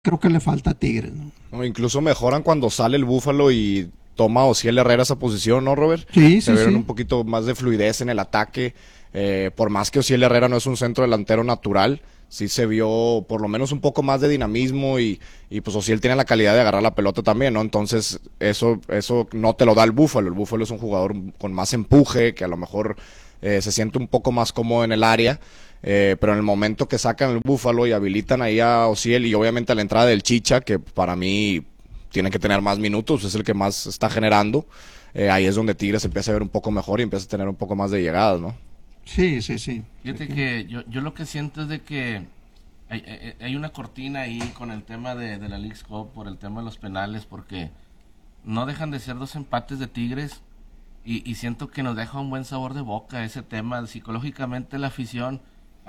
creo que le falta a Tigres, ¿no? O incluso mejoran cuando sale el Búfalo y toma Ociel Herrera esa posición, ¿no, Robert? Sí, Se sí, vieron sí. un poquito más de fluidez en el ataque. Por más que Ociel Herrera no es un centro delantero natural, sí se vio por lo menos un poco más de dinamismo y pues Ociel tiene la calidad de agarrar la pelota también, ¿no? Entonces eso no te lo da el Búfalo. El Búfalo es un jugador con más empuje, que a lo mejor se siente un poco más cómodo en el área. Pero en el momento que sacan el Búfalo y habilitan ahí a Ociel y obviamente a la entrada del Chicha, que para mí tiene que tener más minutos, es el que más está generando, ahí es donde Tigres empieza a ver un poco mejor y empieza a tener un poco más de llegadas, ¿no? Sí, sí, sí. Fíjate que yo lo que siento es de que hay una cortina ahí con el tema de la Leagues Cup por el tema de los penales, porque no dejan de ser dos empates de Tigres y siento que nos deja un buen sabor de boca ese tema. Psicológicamente la afición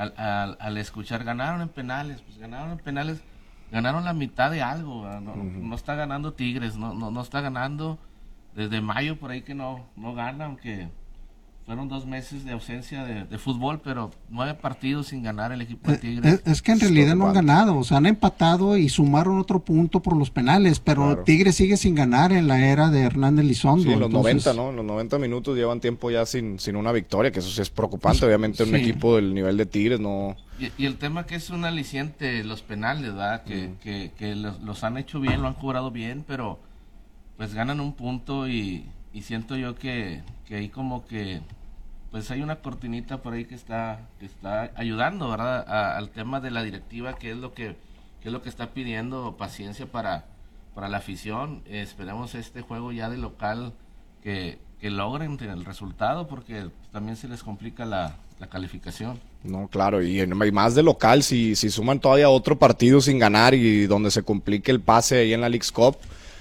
al escuchar ganaron en penales, pues ganaron en penales, ganaron la mitad de algo, ¿verdad? No, no está ganando Tigres, no está ganando desde mayo por ahí que no gana, aunque fueron 2 meses de ausencia de fútbol, pero 9 partidos sin ganar el equipo de Tigres. Es que en Es realidad no han preocupante. ganado, o sea, han empatado y sumaron otro punto por los penales, pero Claro. Tigres sigue sin ganar en la era de Hernández Sí, Lizondo, en los 90, entonces, ¿no? En los 90 minutos llevan tiempo ya sin una victoria, que eso sí es preocupante. Obviamente un sí. equipo del nivel de Tigres no... Y el tema que es un aliciente, los penales, ¿verdad? Que los han hecho bien, lo han cobrado bien, pero pues ganan un punto y siento yo que ahí como que pues hay una cortinita por ahí que está ayudando, ¿verdad? Al tema de la directiva, que es lo que está pidiendo paciencia para la afición. Esperemos este juego ya de local que logren el resultado, porque también se les complica la calificación. No, claro, y más de local, si suman todavía otro partido sin ganar y donde se complique el pase ahí en la Leagues Cup,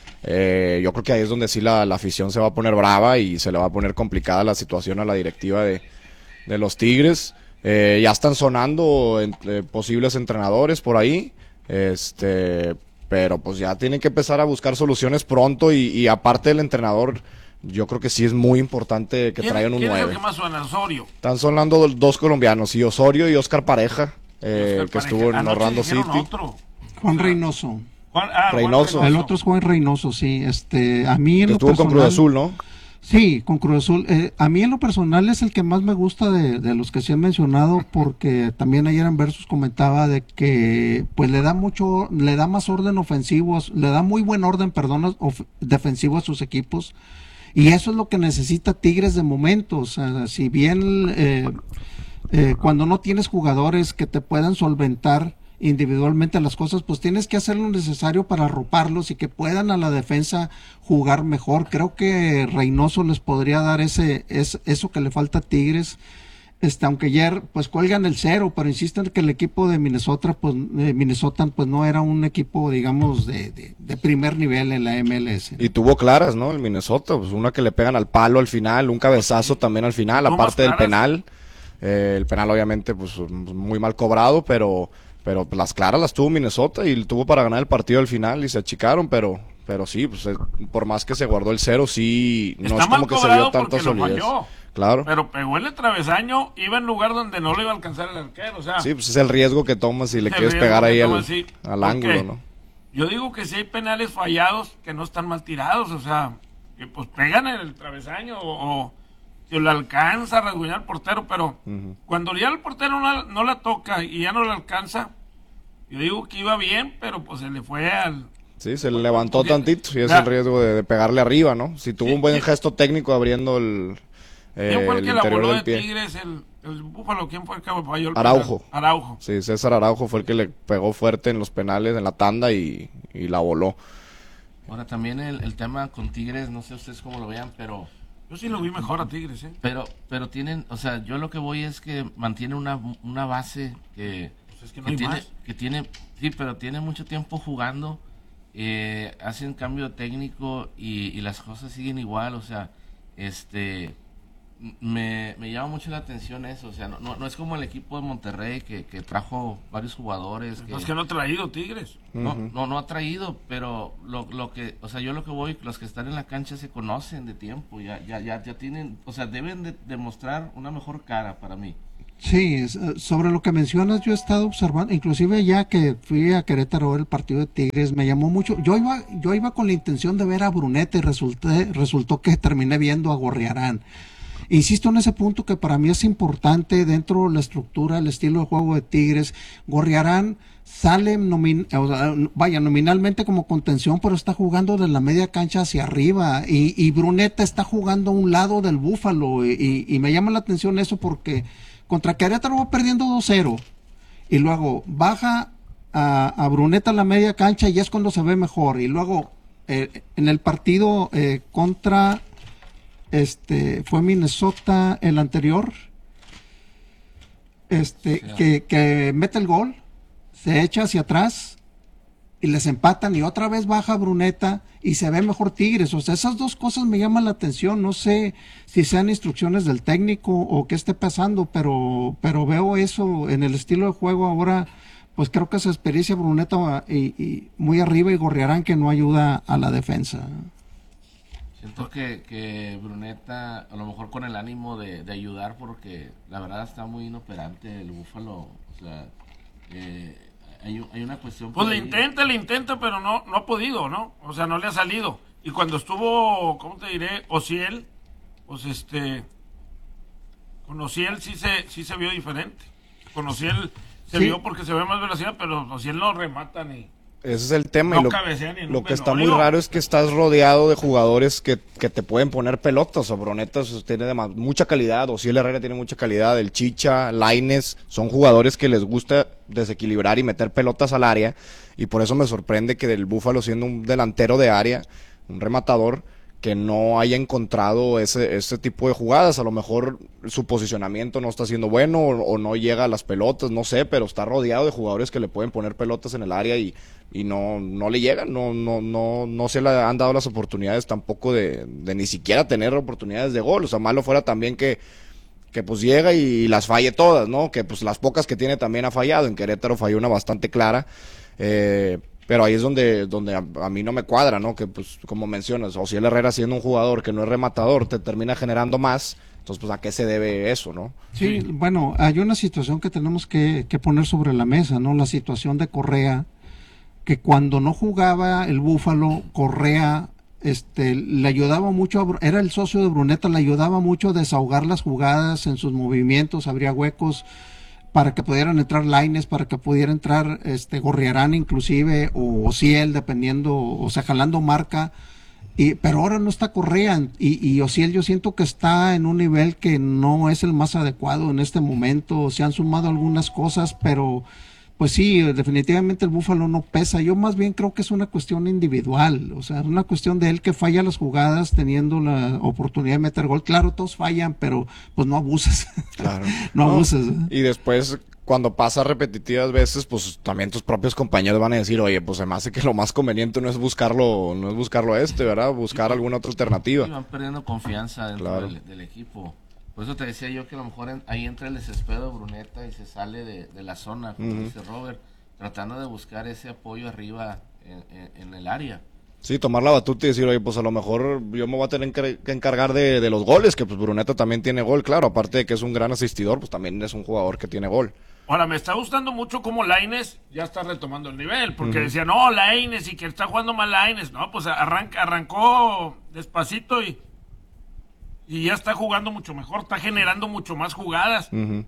yo creo que ahí es donde sí la afición se va a poner brava y se le va a poner complicada la situación a la directiva de los Tigres. Ya están sonando posibles entrenadores por ahí, pero pues ya tienen que empezar a buscar soluciones pronto y aparte del entrenador, yo creo que sí es muy importante que traigan un ¿Quién es el 9. que más suena? Osorio. Están sonando dos colombianos, y Osorio y Oscar Pareja, Oscar que Pareja. estuvo en Anoche Orlando dijeron City. otro. Juan O sea, Reynoso. Juan Reynoso. El otro es Juan Reynoso, sí. A mí en Que lo estuvo con Cruz personal, Azul, ¿no? sí, con Cruz Azul. A mí en lo personal es el que más me gusta de los que se han mencionado, porque también ayer en Versus comentaba de que pues le da más orden ofensivo, le da muy buen orden, perdón, defensivo a sus equipos. Y eso es lo que necesita Tigres de momento. O sea, si bien cuando no tienes jugadores que te puedan solventar individualmente las cosas, pues tienes que hacer lo necesario para arroparlos y que puedan a la defensa jugar mejor. Creo que Reynoso les podría dar eso que le falta a Tigres. Aunque ayer pues cuelgan el cero, pero insisten que el equipo de Minnesota pues no era un equipo, digamos, de primer nivel en la MLS. Y tuvo claras, ¿no? El Minnesota, pues una que le pegan al palo al final, un cabezazo también al final, Tuvo más aparte del claras. penal. El penal obviamente pues muy mal cobrado, pero las claras las tuvo Minnesota y tuvo para ganar el partido al final y se achicaron, pero sí, pues por más que se guardó el cero, sí, no Está es como mal que se cobrado vio tanta porque lo solidez. falló. Claro. Pero pegó en el travesaño, iba en lugar donde no lo iba a alcanzar el arquero. O sea, Sí, pues es el riesgo que tomas si le el quieres riesgo pegar que ahí tomas, sí. al Porque ángulo, ¿no? yo digo que si hay penales fallados que no están mal tirados, o sea, que pues pegan en el travesaño o que lo alcanza a rasguñar al portero, pero cuando ya el portero no la toca y ya no la alcanza, yo digo que iba bien, pero pues se le fue al... Sí, se le levantó tantito y es Ya. el riesgo de pegarle arriba, ¿no? Si tuvo Sí, un buen sí. gesto técnico abriendo ¿Quién fue el el que la interior voló del de pie. Tigres? El Búfalo, ¿quién fue el que falló el Araujo. penal? Araujo. Sí, César Araujo fue el que le pegó fuerte en los penales, en la tanda y la voló. Ahora también el tema con Tigres, no sé ustedes cómo lo vean, Yo sí lo vi mejor a Tigres, ¿eh? pero tienen, o sea, yo lo que voy es que mantiene una base Pues es que no que hay tiene, más. que tiene, sí, pero tiene mucho tiempo jugando, hacen cambio técnico y las cosas siguen igual, o sea, me llama mucho la atención eso, o sea, no es como el equipo de Monterrey que trajo varios jugadores, No es que no ha traído Tigres. no ha traído, pero lo que, o sea, yo lo que voy, los que están en la cancha se conocen de tiempo, ya tienen, o sea, deben de demostrar una mejor cara para mí. Sí, sobre lo que mencionas, yo he estado observando, inclusive ya que fui a Querétaro a ver el partido de Tigres, me llamó mucho. Yo iba con la intención de ver a Bruneta y resultó que terminé viendo a Gorriarán. Insisto en ese punto que para mí es importante dentro de la estructura, el estilo de juego de Tigres. Gorriarán sale nominalmente como contención, pero está jugando de la media cancha hacia arriba y Bruneta está jugando a un lado del Búfalo y me llama la atención eso porque contra Querétaro va perdiendo 2-0 y luego baja a Bruneta a la media cancha y es cuando se ve mejor y luego en el partido contra fue Minnesota el anterior, que mete el gol, se echa hacia atrás y les empatan y otra vez baja Bruneta y se ve mejor Tigres. O sea, esas dos cosas me llaman la atención. No sé si sean instrucciones del técnico o qué esté pasando, pero veo eso en el estilo de juego ahora. Pues creo que esa experiencia Bruneta y muy arriba y Gorriarán que no ayuda a la defensa. Siento que Bruneta, a lo mejor con el ánimo de ayudar, porque la verdad está muy inoperante el Búfalo. O sea, hay una cuestión. Pues le intenta, pero no ha podido, ¿no? O sea, no le ha salido. Y cuando estuvo, ¿cómo te diré? Ociel, pues con Ociel sí se vio diferente. Con Ociel se vio porque se ve más velocidad, pero Ociel no remata ni... Ese es el tema. No y cabecea ni en lo un que está muy velorio. raro es que estás rodeado de jugadores que te pueden poner pelotas. O Bruneta tiene mucha calidad, Ociel Herrera tiene mucha calidad, el Chicha, Lainez, son jugadores que les gusta desequilibrar y meter pelotas al área. Y por eso me sorprende que del Búfalo, siendo un delantero de área, un rematador, que no haya encontrado ese tipo de jugadas. A lo mejor su posicionamiento no está siendo bueno o no llega a las pelotas, no sé, pero está rodeado de jugadores que le pueden poner pelotas en el área y no le llegan, no se le han dado las oportunidades tampoco de ni siquiera tener oportunidades de gol. O sea, malo fuera también que pues llega y las falle todas, ¿no? Que pues las pocas que tiene también ha fallado. En Querétaro falló una bastante clara, pero ahí es donde a mí no me cuadra, ¿no? Que pues como mencionas, Ociel Herrera siendo un jugador que no es rematador, te termina generando más. Entonces, pues, ¿a qué se debe eso, no? Sí, bueno, hay una situación que tenemos que poner sobre la mesa, ¿no? La situación de Correa, que cuando no jugaba el Búfalo, Correa le ayudaba mucho, era el socio de Bruneta, le ayudaba mucho a desahogar las jugadas en sus movimientos, abría huecos para que pudieran entrar Lainez, para que pudiera entrar Gorriarán inclusive, o Ociel, dependiendo, o sea, jalando marca. Pero ahora no está Correa y Ociel yo siento que está en un nivel que no es el más adecuado en este momento. Se han sumado algunas cosas, pero pues sí, definitivamente el Búfalo no pesa. Yo más bien creo que es una cuestión individual, o sea, es una cuestión de él que falla las jugadas teniendo la oportunidad de meter gol. Claro, todos fallan, pero pues no abuses. Claro. No abuses. Y después, cuando pasa repetitivas veces, pues también tus propios compañeros van a decir, oye, pues se me hace que lo más conveniente no es buscarlo ¿verdad? Buscar alguna otra alternativa. Y van perdiendo confianza dentro Claro. del equipo. Por eso te decía yo que a lo mejor ahí entra el desespero de Bruneta y se sale de la zona, como dice Robert, tratando de buscar ese apoyo arriba en el área. Sí, tomar la batuta y decir, oye, pues a lo mejor yo me voy a tener que encargar de los goles, que pues Bruneta también tiene gol, claro, aparte de que es un gran asistidor, pues también es un jugador que tiene gol. Ahora, me está gustando mucho cómo Lainez ya está retomando el nivel, porque decía, no, Lainez y que está jugando mal Lainez, no, pues arrancó despacito y ya está jugando mucho mejor, está generando mucho más jugadas.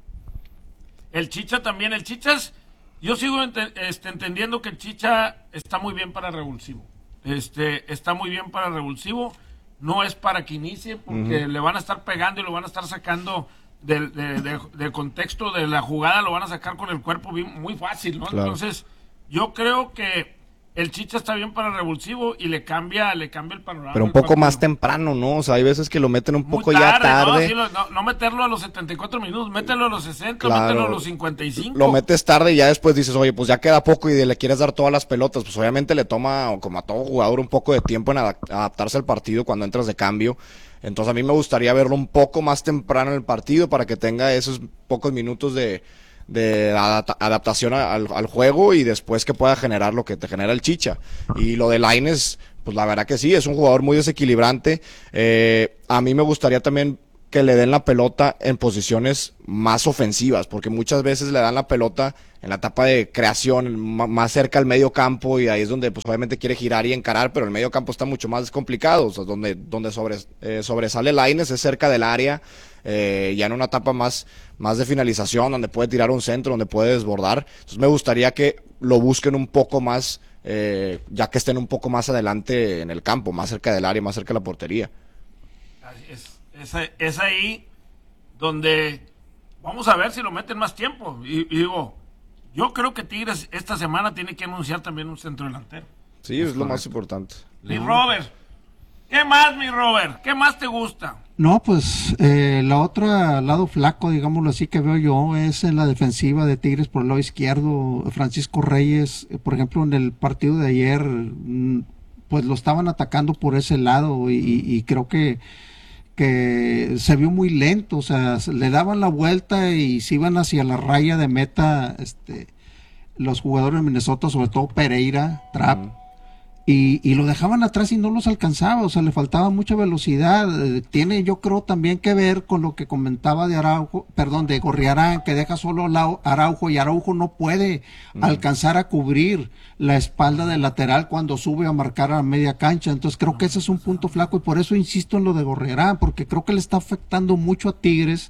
El Chicha también, yo sigo entendiendo que el Chicha está muy bien para revulsivo. Está muy bien para revulsivo, no es para que inicie, porque le van a estar pegando y lo van a estar sacando del contexto de la jugada, lo van a sacar con el cuerpo muy fácil, ¿no? Claro. Entonces, yo creo que el Chicha está bien para revulsivo y le cambia el panorama. Pero un poco más temprano, ¿no? O sea, hay veces que lo meten un poco Muy ya tarde. ¿no? Sí, no meterlo a los 74 minutos, mételo a los 60, Claro. mételo a los 55. Lo metes tarde y ya después dices, oye, pues ya queda poco y le quieres dar todas las pelotas. Pues obviamente le toma, como a todo jugador, un poco de tiempo en adaptarse al partido cuando entras de cambio. Entonces a mí me gustaría verlo un poco más temprano en el partido para que tenga esos pocos minutos de adaptación al juego y después que pueda generar lo que te genera el Chicha. Y lo de Lainez, pues la verdad que sí, es un jugador muy desequilibrante. A mí me gustaría también que le den la pelota en posiciones más ofensivas, porque muchas veces le dan la pelota en la etapa de creación, más cerca al medio campo, y ahí es donde pues obviamente quiere girar y encarar, pero el medio campo está mucho más complicado, o sea, donde sobresale Lainez es cerca del área, ya en una etapa más de finalización, donde puede tirar un centro, donde puede desbordar. Entonces me gustaría que lo busquen un poco más, ya que estén un poco más adelante en el campo, más cerca del área, más cerca de la portería. Es ahí donde vamos a ver si lo meten más tiempo. Y digo, yo creo que Tigres esta semana tiene que anunciar también un centro delantero. Sí, es lo más importante. Mi Robert, ¿qué más, mi Robert? ¿Qué más te gusta? No, pues la otra lado flaco, digámoslo así, que veo yo es en la defensiva de Tigres por el lado izquierdo. Francisco Reyes, por ejemplo, en el partido de ayer, pues lo estaban atacando por ese lado y creo que se vio muy lento, o sea, le daban la vuelta y se iban hacia la raya de meta los jugadores de Minnesota, sobre todo Pereira, Trapp, y lo dejaban atrás y no los alcanzaba, o sea, le faltaba mucha velocidad. Tiene, yo creo, también que ver con lo que comentaba de Gorriarán, que deja solo a Araujo, y Araujo no puede alcanzar a cubrir la espalda del lateral cuando sube a marcar a media cancha. Entonces creo que ese es un punto flaco, y por eso insisto en lo de Gorriarán, porque creo que le está afectando mucho a Tigres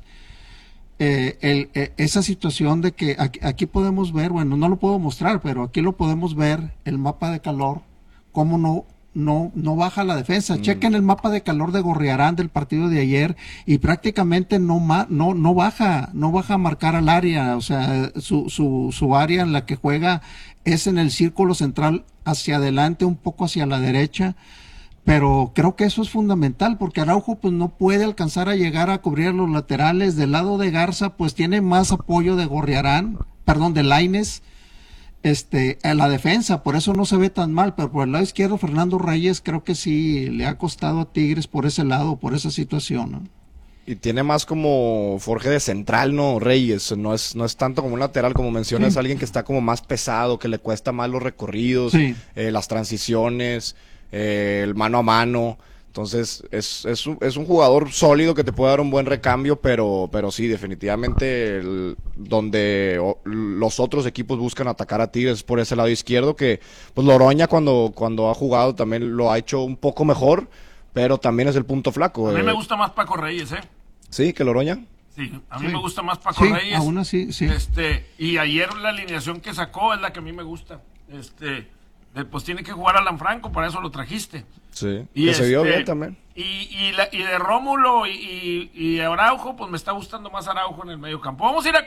esa situación de que aquí podemos ver, bueno, no lo puedo mostrar, pero aquí lo podemos ver, el mapa de calor, cómo no baja la defensa. Chequen el mapa de calor de Gorriarán del partido de ayer y prácticamente no baja a marcar al área. O sea, su área en la que juega es en el círculo central, hacia adelante, un poco hacia la derecha. Pero creo que eso es fundamental, porque Araujo pues no puede alcanzar a llegar a cubrir los laterales. Del lado de Garza pues tiene más apoyo de de Lainez en la defensa, por eso no se ve tan mal. Pero por el lado izquierdo, Fernando Reyes creo que sí le ha costado a Tigres por ese lado, por esa situación, ¿no? Y tiene más como forje de central, ¿no? Reyes, no es tanto como un lateral, como mencionas, alguien que está como más pesado, que le cuesta más los recorridos, las transiciones, el mano a mano. Entonces es un jugador sólido que te puede dar un buen recambio, pero sí, definitivamente donde los otros equipos buscan atacar a Tigres es por ese lado izquierdo, que pues Loroña cuando ha jugado también lo ha hecho un poco mejor, pero también es el punto flaco. A mí me gusta más Paco Reyes, ¿eh? ¿Sí? ¿Que Loroña? Sí, a mí me gusta más Paco Reyes. Aún así, sí. Y ayer la alineación que sacó es la que a mí me gusta. Pues tiene que jugar Alan Franco, para eso lo trajiste. Sí, y se vio bien también. Y de Rómulo y Araujo, pues me está gustando más Araujo en el medio campo. Vamos a ir a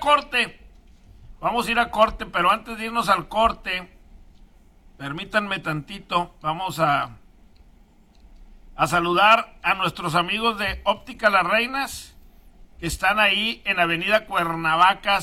corte, pero antes de irnos al corte, permítanme tantito, vamos a saludar a nuestros amigos de Óptica Las Reinas, que están ahí en Avenida Cuernavaca,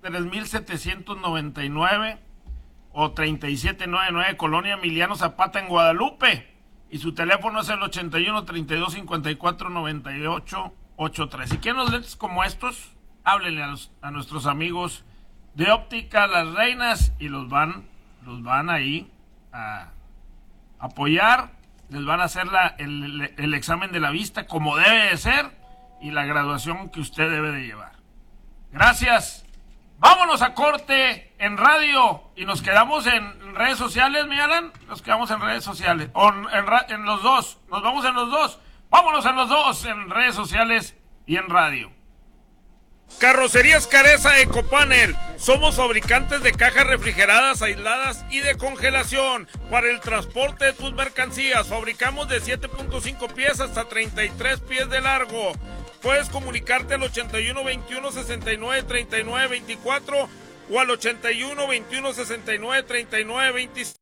3799 o 3799, Colonia Emiliano Zapata, en Guadalupe. Y su teléfono es el 81 32 54 98 83. Si quieren los lentes como estos, háblenle a nuestros amigos de Óptica Las Reinas y los van ahí a apoyar. Les van a hacer el examen de la vista como debe de ser y la graduación que usted debe de llevar. Gracias. Vámonos a corte en radio y nos quedamos en redes sociales, mi Alan. Nos quedamos en redes sociales. O en los dos. Nos vamos en los dos. Vámonos en los dos, en redes sociales y en radio. Carrocerías Careza Ecopanel. Somos fabricantes de cajas refrigeradas, aisladas y de congelación para el transporte de tus mercancías. Fabricamos de 7.5 pies hasta 33 pies de largo. Puedes comunicarte al 81 21 69 39 24 o al 81 21 69 39 26.